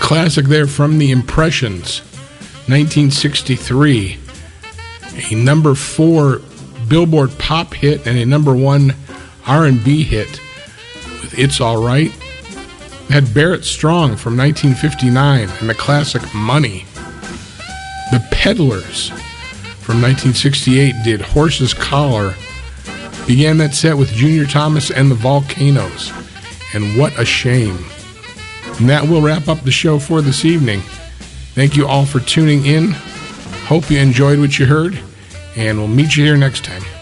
classic there from the Impressions, 1963. A number 4 Billboard pop hit and a number 1 R&B hit with It's Alright. Had Barrett Strong from 1959 and the classic Money. The Peddlers from 1968 did Horse's Collar. Began that set with Junior Thomas and the Volcanoes. And What a Shame. And that will wrap up the show for this evening. Thank you all for tuning in. Hope you enjoyed what you heard, and we'll meet you here next time.